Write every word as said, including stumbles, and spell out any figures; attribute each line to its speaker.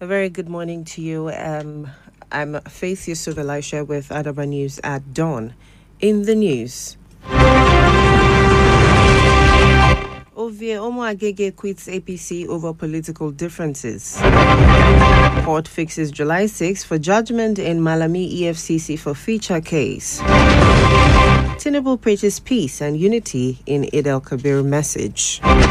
Speaker 1: very good morning to you. Um, I'm Faith Yusuf Elisha with Adaba News at dawn. In the news, Ovie Omo Agege quits A P C over political differences. Court fixes July sixth for judgment in Malami E F C C for feature case. Tinubu preaches peace and unity in Eid al-Kabir message.